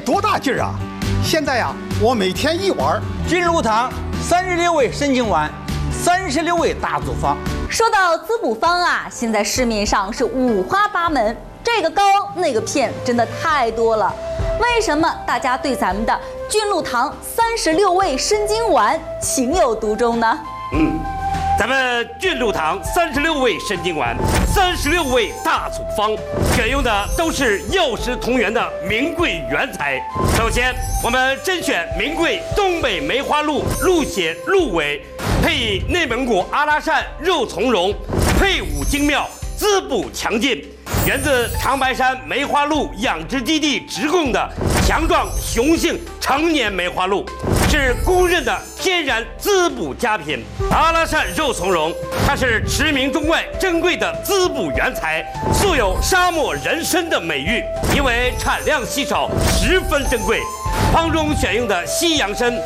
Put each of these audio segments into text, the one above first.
多大劲儿啊！现在呀，我每天一碗菌露糖36味参精丸，36味大组方。 说到滋补方啊，现在市面上是五花八门，这个膏那个片真的太多了。为什么大家对咱们的菌露糖36味参精丸情有独钟呢？ 咱们菌露糖36味参精丸，36味大组方，选用的都是药食同源的名贵原材。首先，我们甄选名贵东北梅花鹿鹿血鹿尾，配以内蒙古阿拉善肉苁蓉，配伍精妙，滋补强劲，源自长白山梅花鹿养殖基地直供的强壮雄性成年梅花鹿，是公认的天然滋补佳品。阿拉善肉苁蓉，它是驰名中外珍贵的滋补原材，素有沙漠人参的美誉，因为产量稀少，十分珍贵。方中选用的西洋参，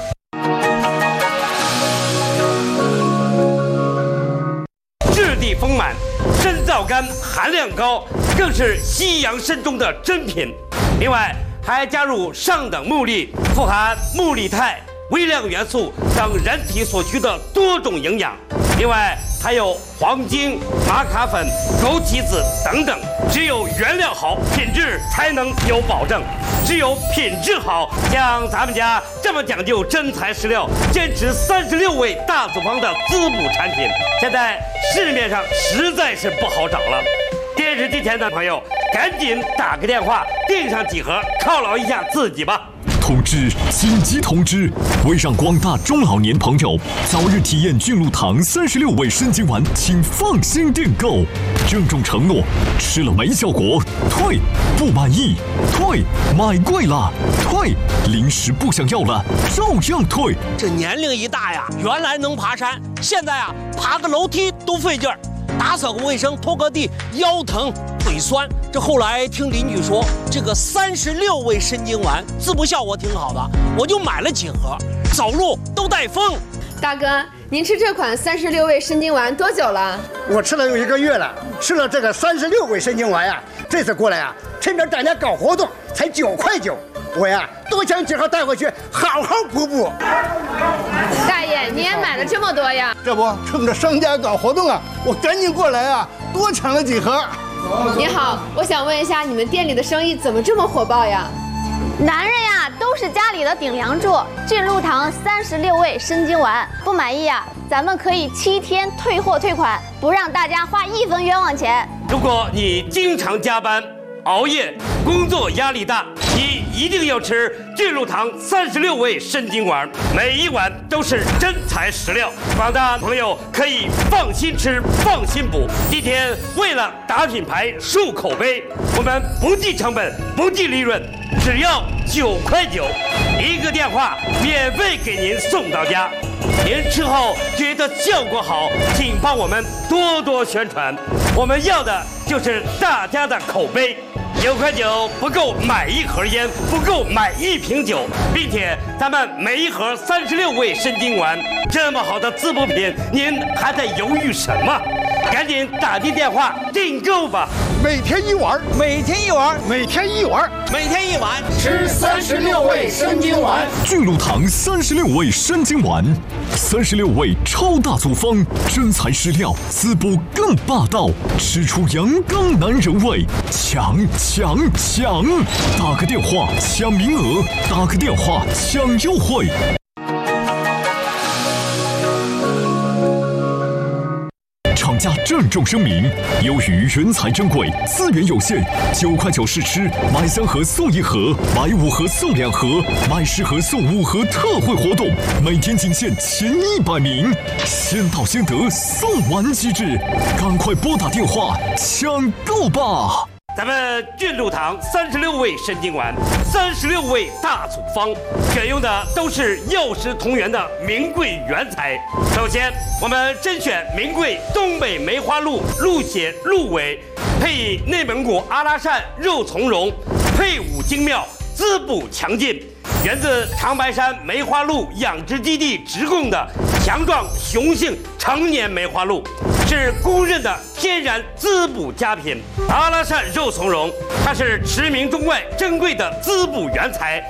质地丰满，参皂苷含量高，更是西洋参中的珍品。另外，还加入上等木粒，富含木力肽、微量元素等人体所需的多种营养。另外还有黄精、玛卡粉、枸杞子等等。只有原料好，品质才能有保证。只有品质好，像咱们家这么讲究真材实料，坚持36味大组方的滋补产品，现在市面上实在是不好找了。电视机前的朋友，赶紧打个电话订上几盒，犒劳一下自己吧。 通知！紧急通知！为让广大中老年朋友早日体验菌露糖36味参精丸，请放心订购。郑重承诺：吃了没效果，退；不满意，退；买贵了，退；临时不想要了，照样退。 这年龄一大呀，原来能爬山，现在啊，爬个楼梯都费劲儿。打扫个卫生，拖个地，腰疼腿酸。这后来听邻居说，这个36味参精丸滋补效果挺好的，我就买了几盒，走路都带风。 大哥，您吃这款36味参精丸多久了？ 我吃了有1个月了，吃了这个36味参精丸呀，这次过来呀，趁着大家搞活动，才9块9。我呀，多抢几盒带回去，好好补补。 大爷，你也买了这么多呀？ 这不，趁着商家搞活动啊，我赶紧过来啊，多抢了几盒。 你好，我想问一下，你们店里的生意怎么这么火爆呀？ 男人呀，都是家里的顶梁柱。菌露糖36味参精丸，不满意呀，咱们可以7天退货退款，不让大家花1分冤枉钱。 如果你经常加班、熬夜，工作压力大，你一定要吃菌露糖36味参精丸，每一碗都是真材实料。广大朋友可以放心吃，放心补。今天为了打品牌、树口碑，我们不计成本、不计利润，只要9块9，一个电话免费给您送到家。您吃后觉得效果好，请帮我们多多宣传。我们要的就是大家的口碑。9块9不够买1盒烟，不够买1瓶酒，并且咱们每一盒36味参精丸，这么好的滋补品，您还在犹豫什么？赶紧打进电话订购吧！ 每天一碗， 每天一碗， 每天一碗， 每天一碗， 吃36味参精丸。 菌露糖36味参精丸，36味超大组方，真材实料，滋补更霸道，吃出阳刚男人味，抢！打个电话抢名额，打个电话抢优惠。厂家郑重声明：由于原材珍贵，资源有限，9块9试吃，买3盒送1盒，买5盒送2盒，买10盒送5盒特惠活动，每天仅限前100名，先到先得，送完即止，赶快拨打电话抢购吧！ 咱们菌露糖36味参精丸，36味大组方，选用的都是药食同源的名贵原材。首先，我们甄选名贵东北梅花鹿鹿血鹿尾，配以内蒙古阿拉善肉苁蓉，配伍精妙，滋补强劲，源自长白山梅花鹿养殖基地直供的强壮雄性成年梅花鹿，是公认的天然滋补佳品。阿拉善肉苁蓉，它是驰名中外珍贵的滋补原材，